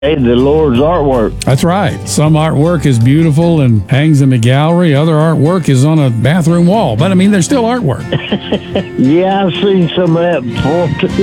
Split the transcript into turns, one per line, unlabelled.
Hey, the Lord's artwork.
That's right. Some artwork is beautiful and hangs in the gallery. Other artwork is on a bathroom wall. But I mean, they're still artwork.
Yeah, I've seen some of that before, too.